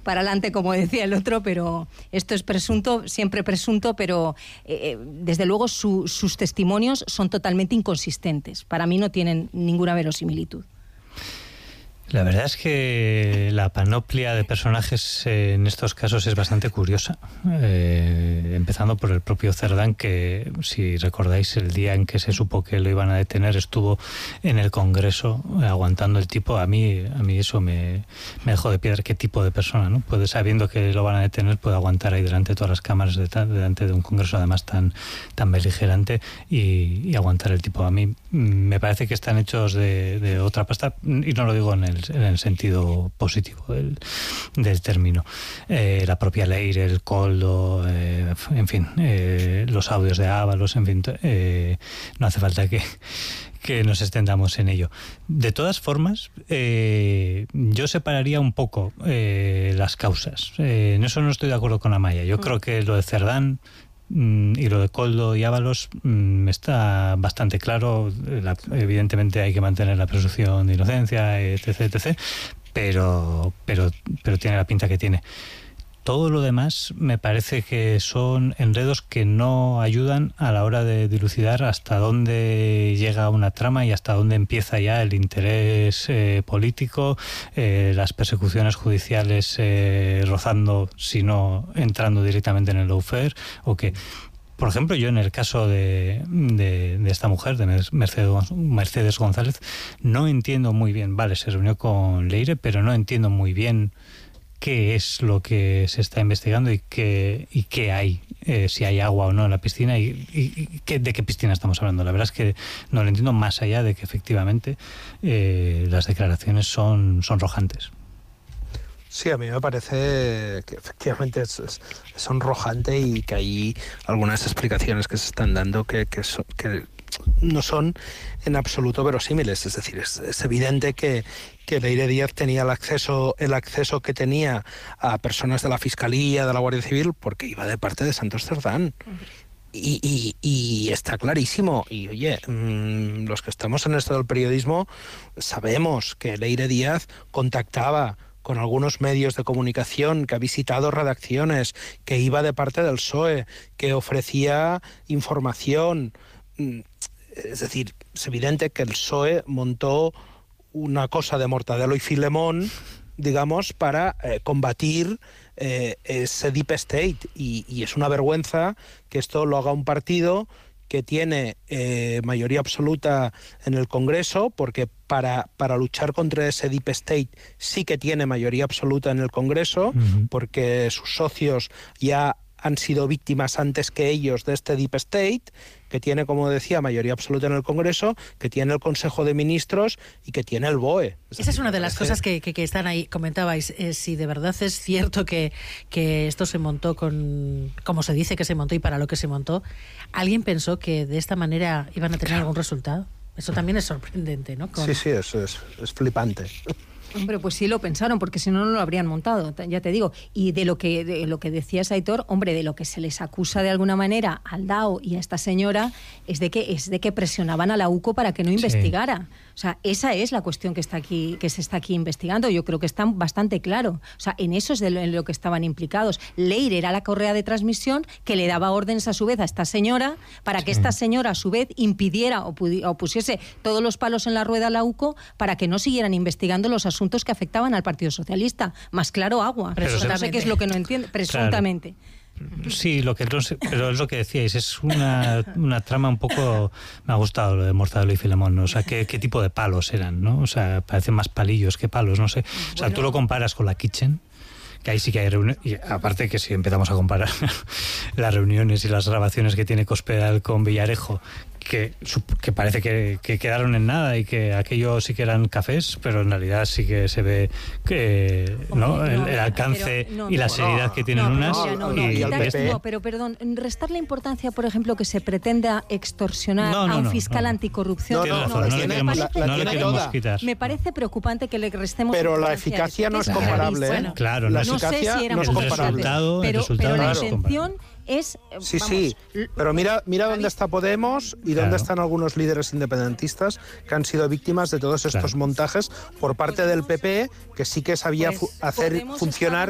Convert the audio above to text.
para adelante, como decía el otro, pero esto es presunto, siempre presunto, pero desde luego sus testimonios son totalmente inconsistentes. Para mí no tienen ninguna verosimilitud. La verdad es que la panoplia de personajes en estos casos es bastante curiosa, empezando por el propio Cerdán, que si recordáis el día en que se supo que lo iban a detener estuvo en el Congreso aguantando el tipo. A mí eso me dejó de piedra. ¿Qué tipo de persona, no? Puede, sabiendo que lo van a detener, puede aguantar ahí delante de todas las cámaras, delante de un Congreso además tan beligerante y aguantar el tipo. A mí me parece que están hechos de otra pasta, y no lo digo en el sentido positivo del término. La propia Leire, el Koldo, en fin, los audios de Ábalos, en fin, no hace falta que nos extendamos en ello. De todas formas, yo separaría un poco las causas. En eso no estoy de acuerdo con Amaya. Yo creo que lo de Cerdán y lo de Koldo y Ábalos está bastante claro. Evidentemente hay que mantener la presunción de inocencia, etc., pero tiene la pinta que tiene. Todo lo demás me parece que son enredos que no ayudan a la hora de dilucidar hasta dónde llega una trama y hasta dónde empieza ya el interés político, las persecuciones judiciales rozando, si no entrando directamente en el lawfare, o que... Por ejemplo, yo en el caso de esta mujer, de Mercedes González, no entiendo muy bien, vale, se reunió con Leire, pero no entiendo muy bien qué es lo que se está investigando y qué hay, si hay agua o no en la piscina y de qué piscina estamos hablando. La verdad es que no lo entiendo, más allá de que efectivamente las declaraciones son rojantes. Sí, a mí me parece que efectivamente es sonrojante y que hay algunas explicaciones que se están dando que no son en absoluto verosímiles. Es decir, es evidente que Leire Díaz tenía el acceso que tenía a personas de la Fiscalía, de la Guardia Civil, porque iba de parte de Santos Cerdán. Y está clarísimo. Y oye, los que estamos en esto del periodismo sabemos que Leire Díaz contactaba con algunos medios de comunicación, que ha visitado redacciones, que iba de parte del PSOE, que ofrecía información. Es decir, es evidente que el PSOE montó una cosa de Mortadelo y Filemón, digamos, para combatir ese deep state. Y es una vergüenza que esto lo haga un partido que tiene mayoría absoluta en el Congreso, porque para luchar contra ese deep state sí que tiene mayoría absoluta en el Congreso, porque sus socios ya han sido víctimas antes que ellos de este deep state, que tiene, como decía, mayoría absoluta en el Congreso, que tiene el Consejo de Ministros y que tiene el BOE. Esa es una de las cosas que están ahí. Comentabais, si de verdad es cierto que esto se montó como se dice que se montó y para lo que se montó, ¿alguien pensó que de esta manera iban a tener algún resultado? Eso también es sorprendente, ¿no? Sí, eso es flipante. Hombre, pues sí lo pensaron, porque si no, no lo habrían montado, ya te digo. Y de lo que decías, Aitor, hombre, de lo que se les acusa de alguna manera al DAO y a esta señora es de que presionaban a la UCO para que no investigara. Sí. O sea, esa es la cuestión que se está aquí investigando. Yo creo que está bastante claro. O sea, en eso es en lo que estaban implicados. Leire era la correa de transmisión que le daba órdenes a su vez a esta señora para que esta señora a su vez impidiera o pusiese todos los palos en la rueda a la UCO para que no siguieran investigando los asuntos que afectaban al Partido Socialista. Más claro, agua. No sé qué es lo que no entiende. Presuntamente. Claro. Sí, pero es lo que decíais, es una trama un poco... Me ha gustado lo de Mortadelo y Filemón, ¿no? O sea, ¿qué tipo de palos eran, no? O sea, parecen más palillos que palos, no sé. O sea, tú lo comparas con la Kitchen, que ahí sí que hay reuniones, y aparte que si empezamos a comparar las reuniones y las grabaciones que tiene Cospedal con Villarejo, que parece que quedaron en nada y que aquello sí que eran cafés, pero en realidad sí que se ve que el alcance y la seriedad que tienen unas. Pero perdón, restar la importancia, por ejemplo, que se pretenda extorsionar a un fiscal anticorrupción. No le queremos quitar. Me parece preocupante que le restemos. Pero la eficacia no es comparable. Bueno, claro, la eficacia no es comparable. Pero la intención es... Sí, pero mira dónde está Podemos y dónde están algunos líderes independentistas que han sido víctimas de todos estos montajes por parte del PP, que sí que sabía hacer funcionar